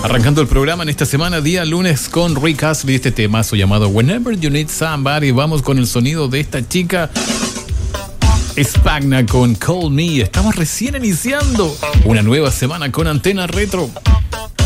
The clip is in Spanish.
Arrancando el programa en esta semana, día lunes, con Rick Astley, este temazo llamado Whenever You Need Somebody. Vamos con el sonido de esta chica Spagna con Call Me. Estamos recién iniciando una nueva semana con Antena Retro.